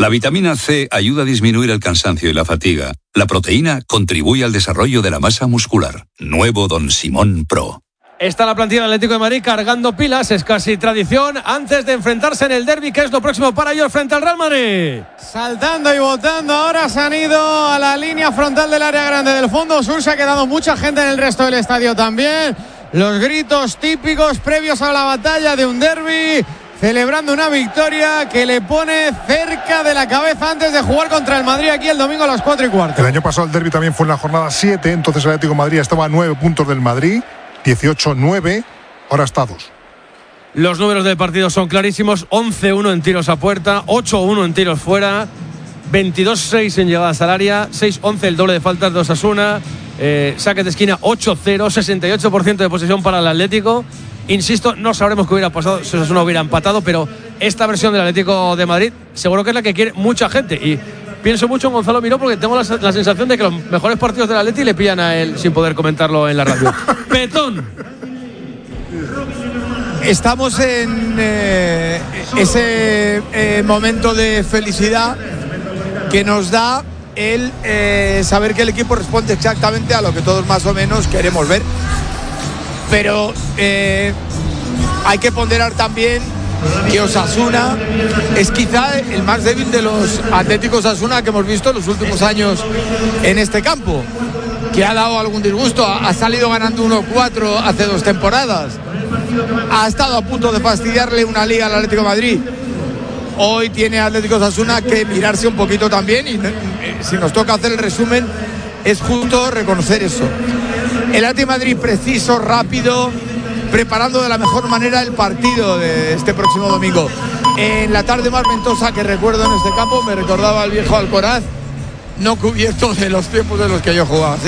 La vitamina C ayuda a disminuir el cansancio y la fatiga. La proteína contribuye al desarrollo de la masa muscular. Nuevo Don Simón Pro. Está la plantilla del Atlético de Madrid cargando pilas, es casi tradición antes de enfrentarse en el derbi, que es lo próximo para ellos frente al Real Madrid. Saltando y botando, ahora se han ido a la línea frontal del área grande del fondo sur, se ha quedado mucha gente en el resto del estadio también. Los gritos típicos previos a la batalla de un derbi, celebrando una victoria que le pone cerca de la cabeza antes de jugar contra el Madrid aquí el domingo a las 4:15. El año pasado el derbi también fue en la jornada 7, entonces el Atlético de Madrid estaba a 9 puntos del Madrid, 18-9, ahora está a 2. Los números del partido son clarísimos: 11-1 en tiros a puerta, 8-1 en tiros fuera, 22-6 en llegadas al área, 6-11 el doble de faltas de Osasuna, saques de esquina 8-0, 68% de posesión para el Atlético. Insisto, no sabremos qué hubiera pasado si Osasuna hubiera empatado, pero esta versión del Atlético de Madrid seguro que es la que quiere mucha gente. Y pienso mucho en Gonzalo Miró porque tengo la sensación de que los mejores partidos del Atleti le pillan a él sin poder comentarlo en la radio. Petón. Estamos en ese momento de felicidad que nos da el saber que el equipo responde exactamente a lo que todos más o menos queremos ver. Pero hay que ponderar también que Osasuna es quizá el más débil de los Atléticos Osasuna que hemos visto en los últimos años en este campo, que ha dado algún disgusto. Ha salido ganando 1-4 hace 2 temporadas, ha estado a punto de fastidiarle una liga al Atlético de Madrid. Hoy tiene Atlético Osasuna que mirarse un poquito también, y si nos toca hacer el resumen es justo reconocer eso. El Atlético de Madrid preciso, rápido, preparando de la mejor manera el partido de este próximo domingo. En la tarde más ventosa que recuerdo en este campo me recordaba al viejo Alcoraz, no cubierto de los tiempos de los que yo jugaba.